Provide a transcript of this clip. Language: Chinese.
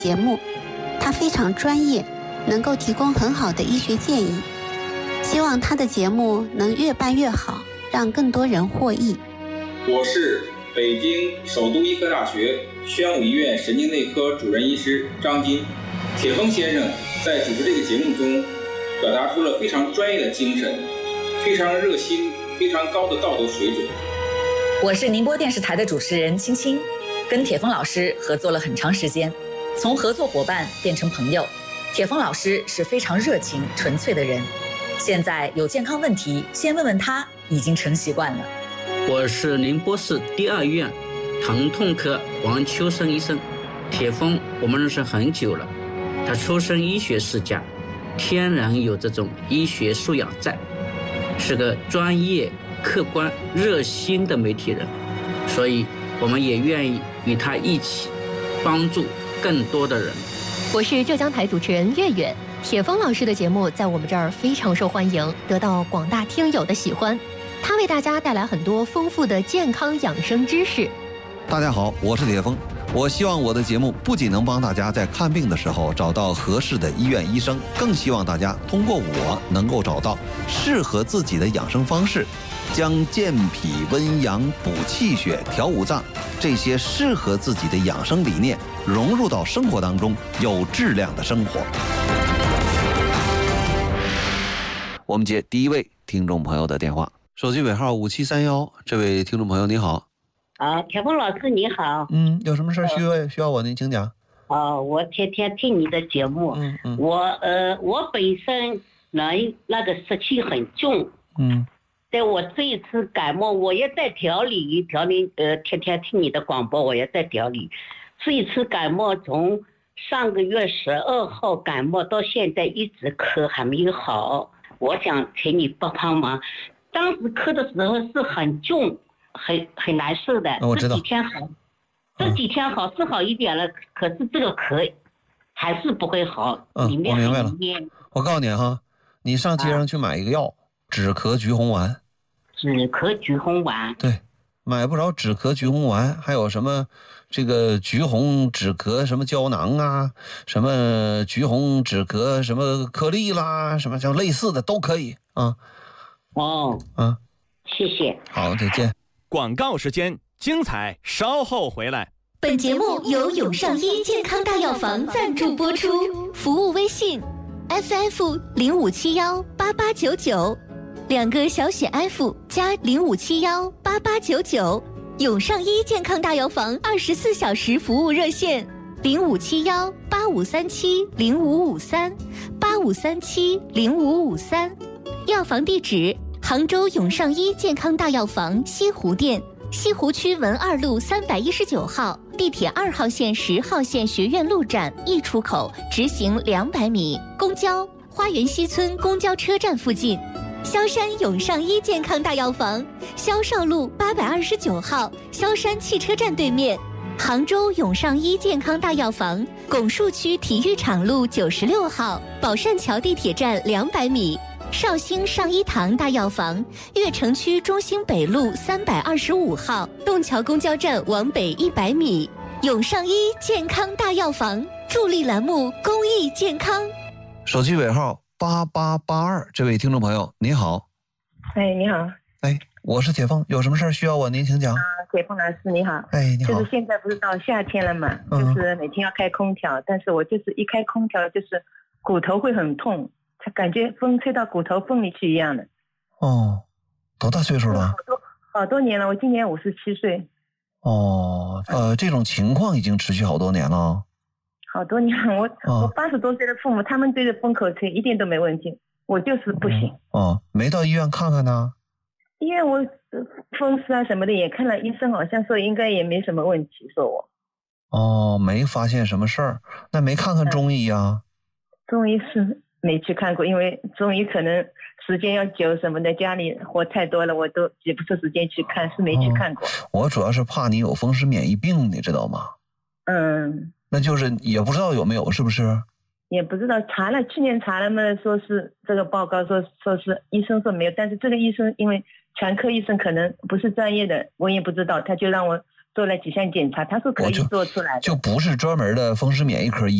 节目，他非常专业，能够提供很好的医学建议。希望他的节目能越办越好，让更多人获益。 我是北京首都医科大学宣武医院神经内科主任医师张金。铁峰先生在主持这个节目中表达出了非常专业的精神，非常热心，非常高的道德水准。 我是宁波电视台的主持人青青，跟铁峰老师合作了很长时间，从合作伙伴变成朋友。铁峰老师是非常热情纯粹的人，现在有健康问题先问问他已经成习惯了。 我是宁波市第二医院疼痛科王秋生医生。铁峰我们认识很久了，他出身医学世家，天然有这种医学素养在，是个专业客观热心的媒体人，所以我们也愿意与他一起帮助更多的人。 我是浙江台主持人月月。铁峰老师的节目在我们这儿非常受欢迎，得到广大听友的喜欢。他为大家带来很多丰富的健康养生知识。 大家好，我是铁峰。我希望我的节目不仅能帮大家在看病的时候找到合适的医院医生，更希望大家通过我能够找到适合自己的养生方式，将健脾温阳、补气血、调五脏这些适合自己的养生理念融入到生活当中，有质量的生活。我们接第一位听众朋友的电话，手机尾号5731，这位听众朋友你好。 铁峰老师你好。 有什么事需要我您请讲。 我天天听你的节目。我本身那个湿气很重。在我这一次感冒，我也在调理，天天听你的广播，我也在调理。这一次感冒从上个月12号感冒到现在一直咳还没有好，我想请你帮忙。当时咳的时候是很重，很难受的。 我知道。 这几天好是好一点了，可是这个咳还是不会好。 我明白了。我告诉你哈，你上街上去买一个药，止咳橘红丸。 止咳橘红丸。 对，买不着止咳橘红丸，还有什么这个橘红止咳什么胶囊啊，什么橘红止咳什么颗粒啦，什么像类似的都可以啊。 谢谢。 好，再见。 广告时间，精彩稍后回来。 本节目由永上医健康大药房赞助播出，服务微信 FF05718899，两个小写 F 加05718899。永上医健康大药房24小时服务热线05718537055385370553。药房地址：杭州永上医健康大药房西湖店，西湖区文二路319号，地铁2号线10号线学院路站1出口，直行200米。公交花园西村公交车站附近。萧山永上医健康大药房，萧绍路829号，萧山汽车站对面。杭州永上医健康大药房，拱墅区体育场路96号，宝善桥地铁站200米。绍兴上医堂大药房，悦城区中兴北路325号，洞桥公交站往北100米。永上医健康大药房，助力栏目公益健康。 手机尾号8882，这位听众朋友你好。 你好。 我是铁峰，有什么事需要我您请讲。 铁峰老师你好。 你好。 就是现在不是到夏天了嘛，就是每天要开空调，但是我就是一开空调就是骨头会很痛，感觉风吹到骨头缝里去一样的。 多大岁数了？ 好多年了，我今年57岁。 这种情况已经持续好多年了。 好多年了，我80多岁的父母，他们对着风口吹一点都没问题，我就是不行。 没到医院看看呢？ 医院我风湿啊什么的也看了，医生好像说应该也没什么问题，说我。 没发现什么事儿，那没看看中医啊？ 中医是没去看过，因为中医可能时间要久什么的，家里活太多了，我都挤不出时间去看，是没去看过。 我主要是怕你有风湿免疫病，你知道吗？那就是也不知道有没有，是不是？ 也不知道，查了，去年查了嘛，说是这个报告说是医生说没有，但是这个医生因为全科医生可能不是专业的，我也不知道，他就让我做了几项检查，他说可以做出来的， 就不是专门的风湿免疫科医